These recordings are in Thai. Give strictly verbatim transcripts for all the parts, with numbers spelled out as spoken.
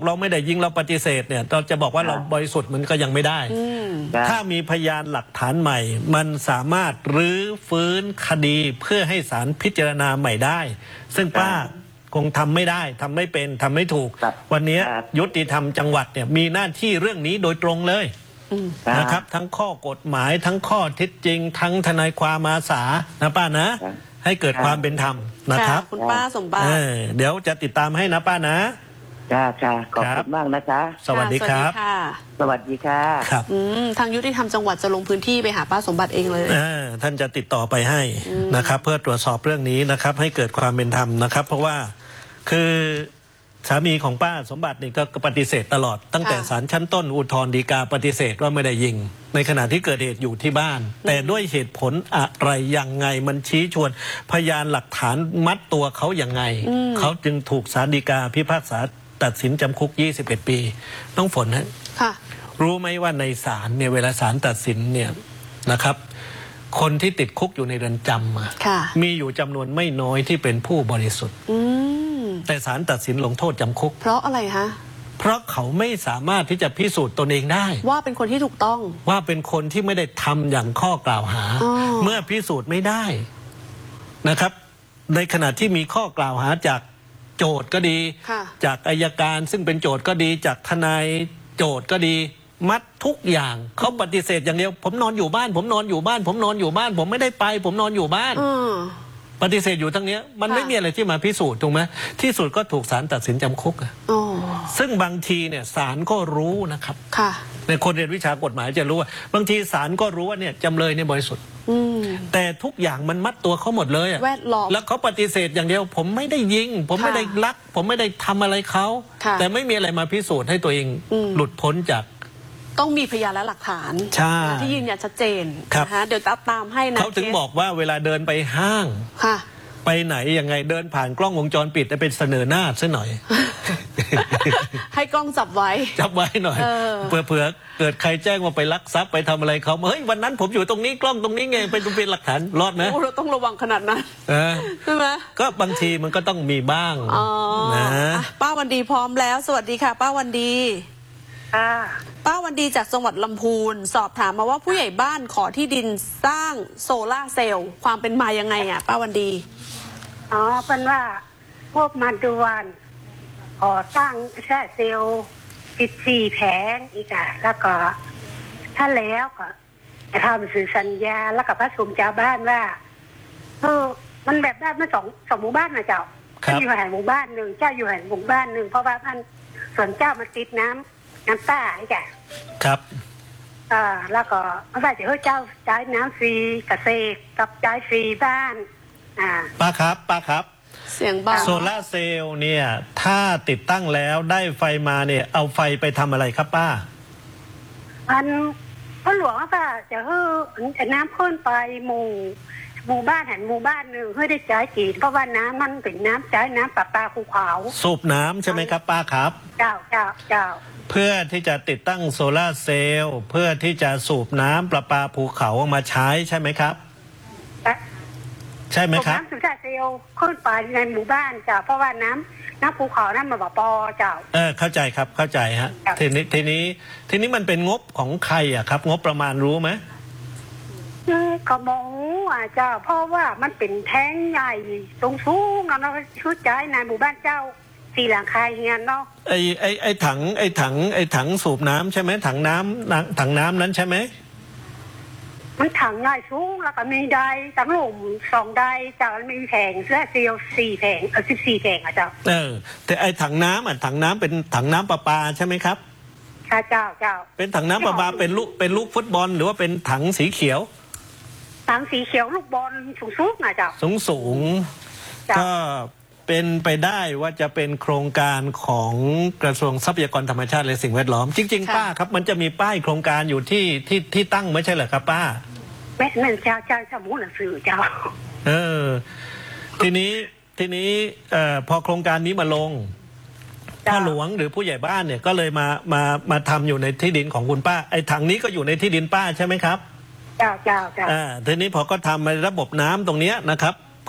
เราไม่ได้ยิงเราปฏิเสธเนี่ยเราจะบอกว่าเราบริสุทธิ์มันก็ยังไม่ได้ถ้ามีพยานหลักฐานใหม่มันสามารถรื้อฟื้นคดีเพื่อให้ศาลพิจารณาใหม่ได้ซึ่งป้าคงทำไม่ได้ทำไม่เป็นทำไม่ถูกวันนี้ยุติธรรมจังหวัดเนี่ยมีหน้าที่เรื่องนี้โดยตรงเลยนะครับทั้งข้อกฎหมายทั้งข้อเท็จจริงทั้งทนายความอาสานะป้านะให้เกิดความเป็นธรรมนะครับคุณป้าสมบัติเ, เดี๋ยวจะติดตามให้นะป้านะค่ะค่ะขอบคุณมากนะคะสวัสดีครับสวัสดีค่ะครับทางยุติธรรมจังหวัดจะลงพื้นที่ไปหาป้าสมบัติเองเลยท่านจะติดต่อไปให้นะครับเพื่อตรวจสอบเรื่องนี้นะครับให้เกิดความเป็นธรรมนะครับเพราะว่าคือสามีของป้าสมบัตินี่ก็ปฏิเสธตลอดตั้งแต่ศาลชั้นต้นอุทธรณ์ฎีกาปฏิเสธว่าไม่ได้ยิงในขณะที่เกิดเหตุอยู่ที่บ้านแต่ด้วยเหตุผลอะไรยังไงมันชี้ชวนพยานหลักฐานมัดตัวเขาอย่างไงเขาจึงถูกศาลฎีกาพิพากษาตัดสินจำคุกยี่สิบเอ็ดปีน้องฝนฮะรู้ไหมว่าในศาลเนี่ยเวลาศาลตัดสินเนี่ยนะครับคนที่ติดคุกอยู่ในเรือนจำมีอยู่จำนวนไม่น้อยที่เป็นผู้บริสุทธิ์แต่ศาลตัดสินลงโทษจำคุกเพราะอะไรคะเพราะเขาไม่สามารถที่จะพิสูจน์ตนเองได้ว่าเป็นคนที่ถูกต้องว่าเป็นคนที่ไม่ได้ทำอย่างข้อกล่าวหาเมื่อพิสูจน์ไม่ได้นะครับในขณะที่มีข้อกล่าวหาจากโจทย์ก็ดีจากอัยการซึ่งเป็นโจทย์ก็ดีจากทนายโจทย์ก็ดีมัดทุกอย่างเขาปฏิเสธอย่างเดียวผมนอนอยู่บ้านผมนอนอยู่บ้านผมนอนอยู่บ้านผมไม่ได้ไปผมนอนอยู่บ้านปฏิเสธอยู่ทั้งนี้มันไม่มีอะไรที่มาพิสูจน์ถูกไหมที่สุดก็ถูกศาลตัดสินจำคุกซึ่งบางทีเนี่ยศาลก็รู้นะครับในคนเรียนวิชากฎหมายจะรู้ว่าบางทีศาลก็รู้ว่าเนี่ยจำเลยเนี่ยบริสุทธิ์แต่ทุกอย่างมันมัดตัวเขาหมดเลยแวดล้อมแล้วเขาปฏิเสธอย่างเดียวผมไม่ได้ยิงผมไม่ได้ลักผมไม่ได้ทำอะไรเขาแต่ไม่มีอะไรมาพิสูจน์ให้ตัวเองหลุดพ้นจากต้องมีพยานและหลักฐานที่ยืนยันชัดเจนนะคะเดี๋ยวตามให้นะเขาถึงบอกว่าเวลาเดินไปห้างไปไหนยังไงเดินผ่านกล้องวงจรปิดจะเป็นเสนอหน้าซะหน่อยให้กล้องจับไว้จับไว้หน่อยเผื่อเผื่อเกิดใครแจ้งว่าไปลักทรัพย์ไปทำอะไรเขาเฮ้ยวันนั้นผมอยู่ตรงนี้กล้องตรงนี้ไงเป็นเป็นหลักฐานรอดไหมเราต้องระวังขนาดนั้นใช่ไหมก็บางทีมันก็ต้องมีบ้างนะป้าวันดีพร้อมแล้วสวัสดีค่ะป้าวันดีป้าวันดีจากจังหวัดลำพูนสอบถามมาว่าผู้ใหญ่บ้านขอที่ดินสร้างโซล่าเซลล์ความเป็นมายังไงอ่ะป้าวันดีอ๋อเป็นว่าพวกมาดวนขอสร้างโซล่าเซลล์สิบสี่แผงอีกอ่ะแล้วก็ถ้าแล้วก็จะทำสื่อสัญญาแล้วกับพระสงฆ์ชาวบ้านว่าเออมันแบบได้มาสองสองหมู่บ้านนะเจ้าอยู่แห่งหมู่บ้านหนึ่งเจ้าอยู่แห่งหมู่บ้านหนึ่งเพราะว่าท่านส่วนเจ้ามาติดน้ำน้ำตาไอ้แกครับอ่าแล้วก็เมื่อไหร่จะให้เจ้าจ่ายน้ำฟรีเกษตรกับจ่ายฟรีบ้านอ่าป้าครับป้าครับเสียงเบาโซล่าเซลล์เนี่ยถ้าติดตั้งแล้วได้ไฟมาเนี่ยเอาไฟไปทำอะไรครับป้าอันพ่อหลวงค่ะจะให้น้ำขึ้นไปหมู่หมู่บ้านแห่งหมู่บ้านหนึ่งให้ได้จ่ายจีนเพราะว่าน้ำมันเป็นน้ำจ่ายน้ำประปาภูเขาสูบน้ำใช่ไหมครับป้าครับเจ้าเจ้าเจ้าเพื่อที่จะติดตั้งโซล่าเซลล์เพื่อที่จะสูบน้ำประปาภูเขามาใช้ใช่ไหมครับใช่ไหมครับน้ำโซล่าเซลล์ขึ้นไปในหมู่บ้านเจ้าเพราะว่าน้ำน้ำภูเขานั่นมันแบบปอเจ้าเออเข้าใจครับเข้าใจฮะทีนี้ทีนี้ทีนี้มันเป็นงบของใครอ่ะครับงบประมาณรู้ไหมก็มองอ่ะเจ้าเพราะว่ามันเป็นแท้งใหญ่สูงสูงเนาะชุดใจในหมู่บ้านเจ้าสี่หลังคาเฮียนเนาะไอไอไอถังไอถังไอถังสูบน้ำใช่ไหมถังน้ำถังน้ำนั้นใช่ไหมมันถังใหญ่สูงแล้วก็มีไดถังหลุมสองไดเจ้ามีแผงเสื้อเซลสี่แผงเออสิบสี่แผงอ่ะเจ้าเออแต่ไอถังน้ำอ่ะถังน้ำเป็นถังน้ำประปาใช่ไหมครับค่ะเจ้าเจ้าเป็นถังน้ำประปาเป็นลูกเป็นลูกฟุตบอลหรือว่าเป็นถังสีเขียวถังสีเขียวลูกบอลสูงสูงนะเจ้าสูงสูงก็เป็นไปได้ว่าจะเป็นโครงการของกระทรวงทรัพยากรธรรมชาติและสิ่งแวดล้อมจริงๆป้าครับมันจะมีป้ายโครงการอยู่ที่ที่ที่ตั้งไม่ใช่เหรอครับป้าแม่นั่นเจ้าเจ้าสมุนหนังสือเจ้าเออทีนี้ทีนี้เอ่อพอโครงการนี้มาลงพ่อหลวงหรือผู้ใหญ่บ้านเนี่ยก็เลยมามามาทำอยู่ในที่ดินของคุณป้าไอ้ถังนี้ก็อยู่ในที่ดินป้าใช่ไหมครับเจ้าเจ้าเจ้าอ่าทีนี้พอก็ทำในระบบน้ำตรงนี้นะครับ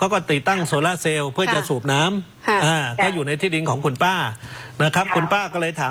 เขาก็ติดตั้งโซลาร์เซลล์เพื่อจะสูบน้ำอ่าก็อยู่ในที่ดินของคุณป้านะครับคุณป้าก็เลยถาม